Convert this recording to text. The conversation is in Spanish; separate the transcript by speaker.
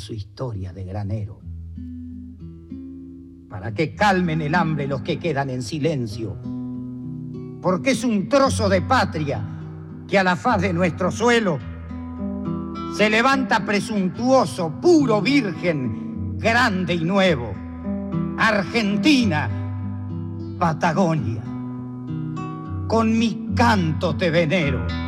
Speaker 1: su historia de granero. Para que calmen el hambre los que quedan en silencio, porque es un trozo de patria que a la faz de nuestro suelo se levanta presuntuoso, puro, virgen, grande y nuevo. Argentina, Patagonia, con mi canto te venero.